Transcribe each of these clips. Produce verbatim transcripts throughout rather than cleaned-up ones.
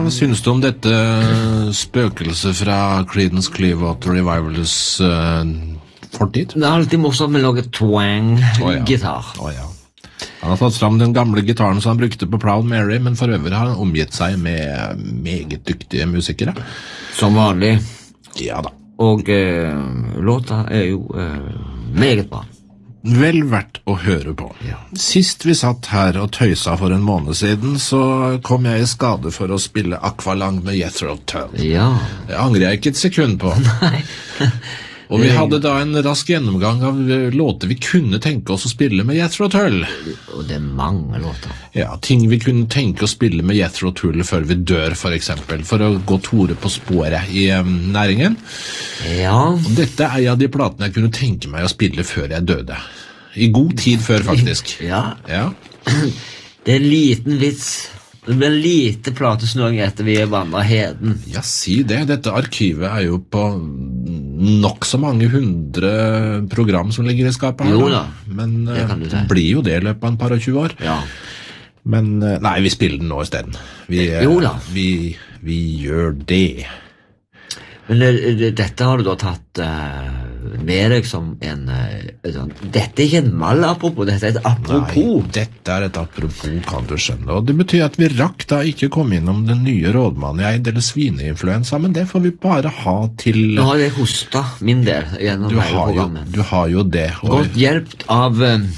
synes du om dette spøkelset fra Creedence Clearwater Revivals uh, fortid? Det er alltid morsomt med noe twang-gitar. Å, ja. Å, ja. Han har tatt fram den gamle gitaren som han brukte på Proud Mary, men for øvrig har han omgitt seg med meget dyktige musikere. Som vanlig. Ja da. Og eh, låta er jo eh, meget bra. Vel verdt å høre på. Ja. Sist vi satt her og tøysa for en måned siden, så kom jeg i skade for å spille Aqualung med Jethro Tull. Ja. Det angrer jeg ikke et sekund på. Nei. Og vi hadde da en rask gjennomgang av låter vi kunne tenke oss å spille med Jethro Tull. Og det er mange låter. Ja, ting vi kunne tenke å spille med Jethro Tull før vi dør, for eksempel, for å gå Tore på sporet i um, næringen. Ja. Og dette er av de platene jeg kunne tenke meg å spille før jeg døde. I god tid før, faktisk. Ja. Ja. Det er en liten vits. Det blir lite platesnøring etter vi vandrer heden. Ja, si det. Dette arkivet er jo på nok så mange hundre program som ligger i skapet her. Jo da, men det kan du si. Det blir jo det i løpet av en par og tjue år. Ja. Men nei, vi spiller den nå i stedet. Vi, jo da. Vi, vi gjør det. Men det, det, dette har du da tatt uh, med deg som en uh, sånn, dette er ikke en mal apropos, dette er et apropos. Nei, dette er et apropos, kan du skjønne. Og det betyr at vi rakk da ikke komme innom den nye rådmannen i Eid eller svineinfluensa, men det får vi bare ha til... Nå har jeg hostet min del gjennom du hele programmet. Jo, du har jo det. Og... Godt hjelpt av uh,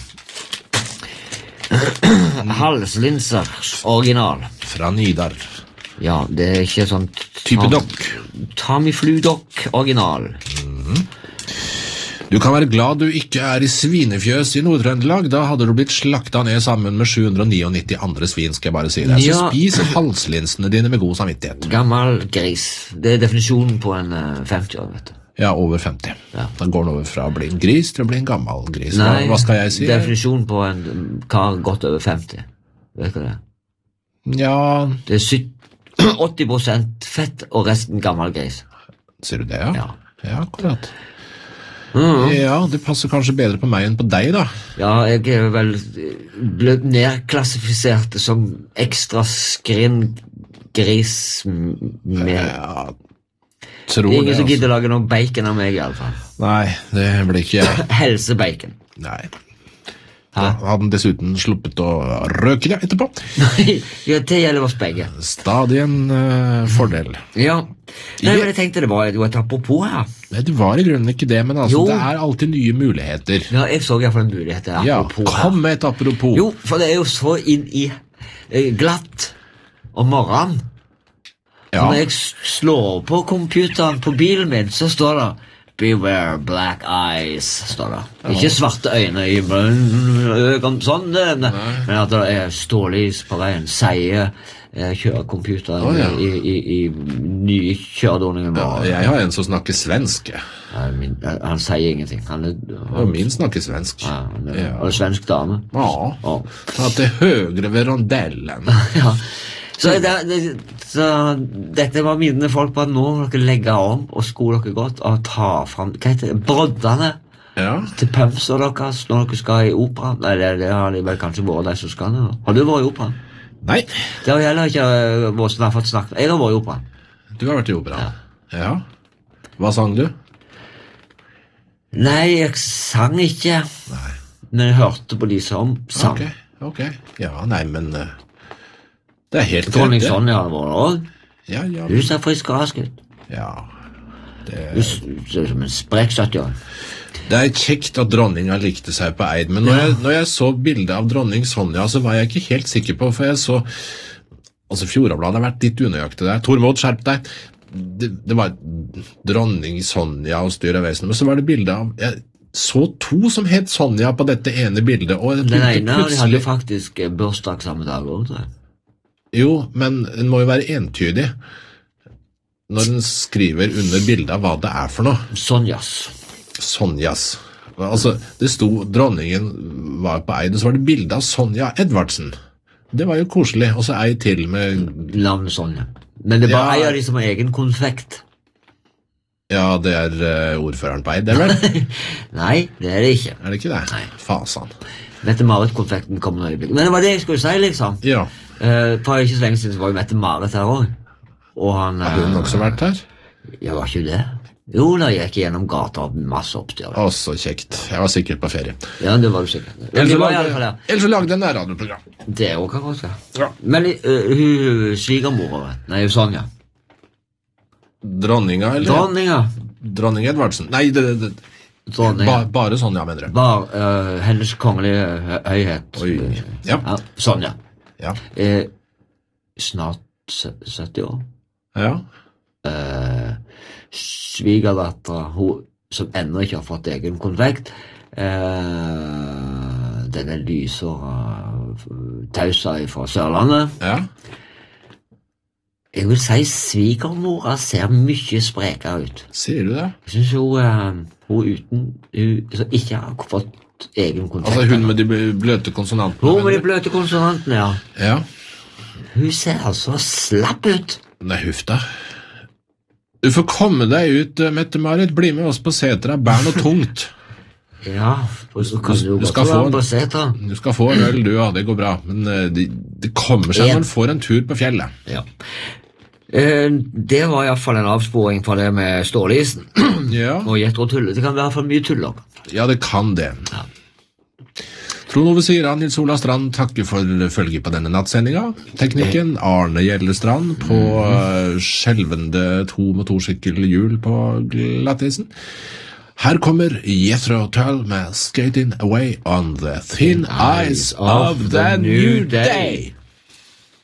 halslinser original. Fra Nidar. Ja, det er ikke sånn... Type dokk. Tamiflu-dokk original. Mm-hmm. Du kan være glad du ikke er i svinefjøs i Nord-Trøndelag. Da hadde du blitt slakta ned sammen med sju hundre nittini andre svin, skal jeg bare si deg. Så ja. Spis halslinsene dine med god samvittighet. Gammel gris. Det er definisjonen på en uh, femti år, vet du. Ja, over femti. Ja. Da går den over fra å bli en gris til å bli en gammel gris. Nei, hva, hva skal jeg si? Definisjonen på en kar godt over femti. Vet du det? Ja... Det er sytti åtti prosent fett og resten gammel gris. Ser du det, ja? Ja, ja akkurat. Mm. Ja, det passer kanskje bedre på meg enn på deg, da. Ja, jeg er vel blitt nedklassifisert som ekstra skrinn gris med... Ja, tror det er ingen det, som altså. gidder lage noe bacon av meg, i alle fall. Nei, det blir ikke jeg. Helsebacon. Nei. Da hadde han dessuten sluppet å røke det etterpå. Nei, ja, det gjelder oss begge. Stadig en uh, fordel. Ja, nei, men jeg tenkte det var, det var et apropos her. Nei, det var i grunnen ikke det, men altså, Jo. det er alltid nye muligheter. Ja, jeg så i hvert fall en mulighet til Ja, apropos her. kom med et apropos. Jo, for det er jo så inn i eh, glatt om morgenen. Ja. Når jeg s- slår på computeren på bilen min, så står det Beware black eyes, står det. Ikke svarte øyne i øyne, sånn, det, men at det er stålys på veien, sier eh, kjørecomputeren Å, ja. i, i, i nye kjøreordningen. Ja, jeg har en som snakker svensk. Ja, min, han sier ingenting. Han er, Og han, min snakker svensk. ja, han er, Ja. han er svensk dame. Ja, Ja. at det er høyre ved rondellen. Ja. Så, det, det, så dette var mine folk på at nå må dere legge om og sko dere godt og ta frem, hva heter det, broddene Ja. til pømser deres når dere skal i opera. Nei, det, det har de vel kanskje vært de som skal nå. Har du vært i opera? Nei, Det har heller ikke uh, vårt som har fått snakket. Jeg har vært i opera. du har vært i opera. Ja. Hva sang du? Nei, jeg sang ikke. Nei. Men jeg hørte på de som sang. Ok, ok. Ja, nei, men uh, det er helt Dronning greit, det. Sonja har vært også. Ja, ja. Hun ser frisk og rask ut. Ja. Det, Hun s- ser ut som en sprekk sytti-åring. det er kjekt at dronninga likte seg på Eid, men når, Ja. jeg, når jeg så bildet av dronning Sonja, så var jeg ikke helt sikker på, for jeg så, altså Fjordabladet har vært litt unøyaktig der. Tormod, skjerp deg. Det, det var dronning Sonja og styr og vesen, men så var det bildet av, jeg så to som het Sonja på dette ene bildet, og jeg Den begynte ene de hadde plutselig... faktisk eh, bursdag samme dag også, tror jeg. Jo, men den må jo være entydig når den skriver under bildet av hva det er for noe. Sonjas. Sonjas. Altså, det sto dronningen var på Eid, og så var det bilde av Sonja Edvardsen. Det var jo koselig, og så ei til med... Navnet Sonja. Men det er bare Ja. ei av de som har egen konfekt. Ja, det er uh, ordføreren på Eid, det er vel? Nei, det er det ikke. Er det ikke det? Nei. Fasan. Mette-Marit-konfekten kommer nå i øyeblikk. Men det var det jeg skulle si, liksom. Ja. Uh, for ikke så lenge siden så var jo Mette-Marit her også. Og han... Har hun også vært her? Jeg var ikke det. Jo, da jeg gikk gjennom gata og masse oppstyr. Å, så kjekt. Jeg var sikkert på ferie. Ja, det var du sikkert. Ellers Det så var i alle fall lagde, det. ellers så lagde jeg en radioprogram. Det også kan godt være. Ja. Men uh, hun svigermor, nei, Sonja. Dronninga, eller? Dronninga. Dronning Edvardsen. Nei, det, det, Dronninga. ba, bare Sonja, mener du? Bare uh, hennes kongelige hø- høyhet. Oi. Ja. Ja, Sonja. Ja. Eh, snart sø- sytti år. Ja. Eh, Svigerdattera, hun som ennå ikke har fått egen konfekt, eh, denne lysere tausa fra Sørlandet. Ja. Jeg vil si svigermora ser mye sprekere ut. Sier du det? Jeg synes hun, eh, hun uten, hun som ikke har fått egen konfekt. Altså hun med de bløte konsonantene? Hun med mener de du? bløte konsonantene, ja. Ja. Hun ser altså slapp ut. Nei, huff da. Du får komme deg ut, Mette-Marit. Bli med oss på setra, bær noe tungt. Ja, og så kan du, Du godt skal få være en- på setra. Du skal få en øl, du, ja, det går bra. Men eh, det de kommer seg En. når man får en tur på fjellet. Ja. Eh, det var i hvert fall en avsporing fra det med stålisen Ja, og gjetter og tuller. Det kan være i hvert fall mye tull også. ja det kan det. Ja. Trond Ove Sira, Nils Ola Strand takker for følget på denne nattsendinga. Teknikken Arne Gjellestrand på uh, skjelvende to motorsykkelhjul på glattisen. Her kommer Jethro Tull med Skating Away on the Thin Ice of the New Day.